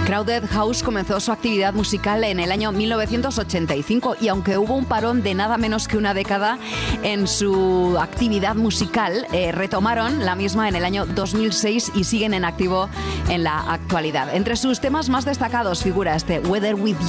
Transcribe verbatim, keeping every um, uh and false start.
Crowded House comenzó su actividad musical en el año mil novecientos ochenta y cinco y aunque hubo un parón de nada menos que una década en su actividad musical, eh, retomaron la misma en el año dos mil seis y siguen en activo en la actualidad. Entre sus temas más destacados figura este Weather With